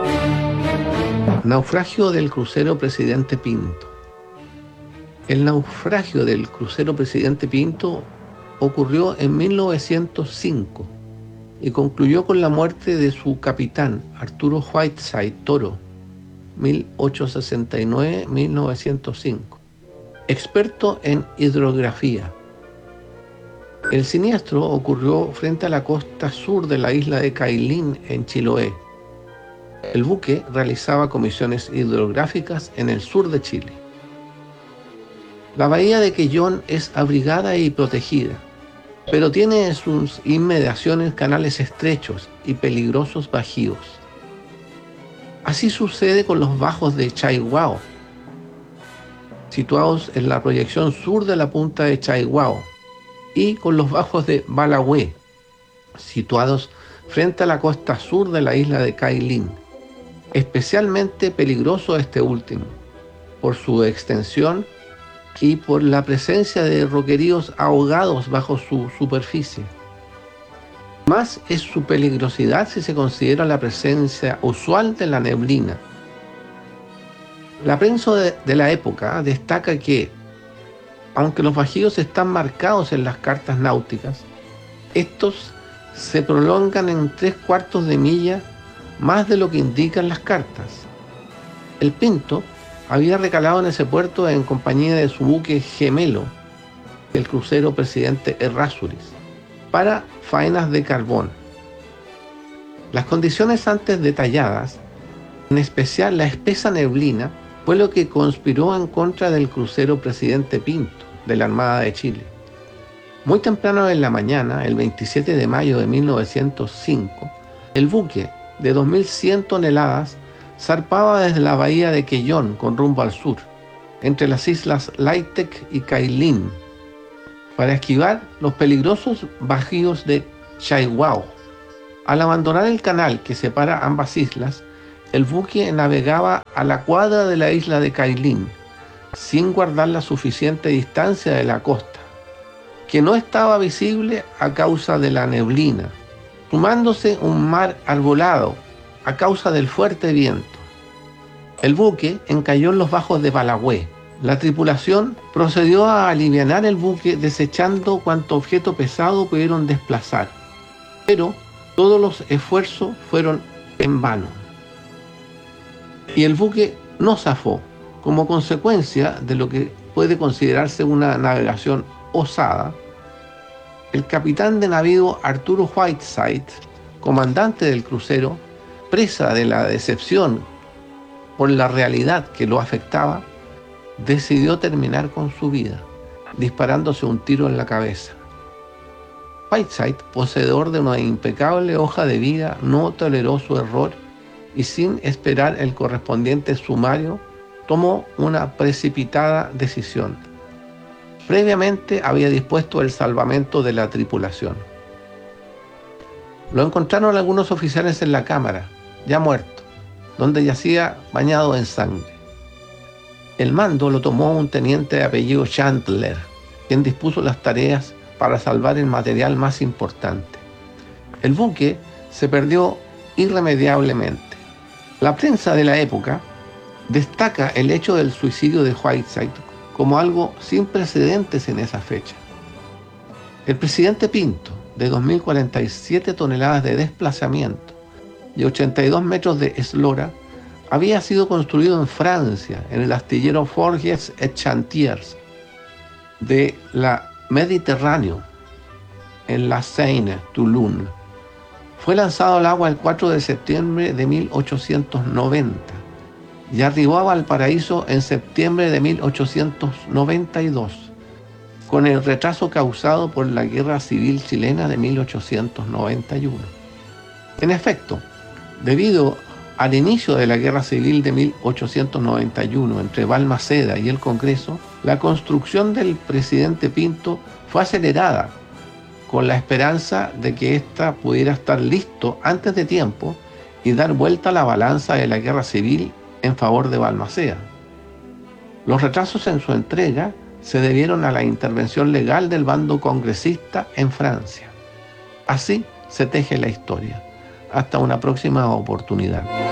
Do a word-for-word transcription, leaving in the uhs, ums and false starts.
Naufragio del crucero Presidente Pinto. El naufragio del crucero Presidente Pinto ocurrió en mil novecientos cinco y concluyó con la muerte de su capitán, Arturo Whiteside Toro, mil ochocientos sesenta y nueve a mil novecientos cinco, experto en hidrografía. El siniestro ocurrió frente a la costa sur de la isla de Cailín, en Chiloé. El buque realizaba comisiones hidrográficas en el sur de Chile. La bahía de Quellón es abrigada y protegida, pero tiene en sus inmediaciones canales estrechos y peligrosos bajíos. Así sucede con los bajos de Chaihuao, situados en la proyección sur de la punta de Chaihuao, y con los bajos de Balahue, situados frente a la costa sur de la isla de Cailín. Especialmente peligroso este último, por su extensión y por la presencia de roqueríos ahogados bajo su superficie. Más es su peligrosidad si se considera la presencia usual de la neblina. La prensa de, de la época destaca que, aunque los bajíos están marcados en las cartas náuticas, estos se prolongan en tres cuartos de milla más de lo que indican las cartas. El Pinto había recalado en ese puerto en compañía de su buque gemelo, el crucero Presidente Errázuriz, para faenas de carbón. Las condiciones antes detalladas, en especial la espesa neblina, fue lo que conspiró en contra del crucero Presidente Pinto de la Armada de Chile. Muy temprano en la mañana, el veintisiete de mayo de mil novecientos cinco, el buque de dos mil cien toneladas zarpaba desde la bahía de Quellón con rumbo al sur, entre las islas Laitec y Cailín, para esquivar los peligrosos bajíos de Chaihuao. Al abandonar el canal que separa ambas islas, el buque navegaba a la cuadra de la isla de Cailín, sin guardar la suficiente distancia de la costa, que no estaba visible a causa de la neblina, sumándose un mar arbolado a causa del fuerte viento. El buque encalló en los bajos de Balahue. La tripulación procedió a alivianar el buque desechando cuanto objeto pesado pudieron desplazar, pero todos los esfuerzos fueron en vano. Y el buque no zafó, como consecuencia de lo que puede considerarse una navegación osada. El capitán de navío Arturo Whiteside, comandante del crucero, presa de la decepción por la realidad que lo afectaba, decidió terminar con su vida, disparándose un tiro en la cabeza. Whiteside, poseedor de una impecable hoja de vida, no toleró su error y, sin esperar el correspondiente sumario, tomó una precipitada decisión. Previamente había dispuesto el salvamento de la tripulación. Lo encontraron algunos oficiales en la cámara, ya muerto, donde yacía bañado en sangre. El mando lo tomó un teniente de apellido Chandler, quien dispuso las tareas para salvar el material más importante. El buque se perdió irremediablemente. La prensa de la época destaca el hecho del suicidio de Whiteside como algo sin precedentes en esa fecha. El Presidente Pinto, de dos mil cuarenta y siete toneladas de desplazamiento y ochenta y dos metros de eslora, había sido construido en Francia, en el astillero Forges et Chantiers de la Mediterráneo, en la Seine, Toulon. Fue lanzado al agua el cuatro de septiembre de mil ochocientos noventa y arribó a Valparaíso en septiembre de mil ochocientos noventa y dos, con el retraso causado por la Guerra Civil Chilena de mil ochocientos noventa y uno. En efecto, debido al inicio de la Guerra Civil de mil ochocientos noventa y uno entre Balmaceda y el Congreso, la construcción del Presidente Pinto fue acelerada, con la esperanza de que ésta pudiera estar listo antes de tiempo y dar vuelta a la balanza de la Guerra Civil en favor de Balmaceda. Los retrasos en su entrega se debieron a la intervención legal del bando congresista en Francia. Así se teje la historia. Hasta una próxima oportunidad.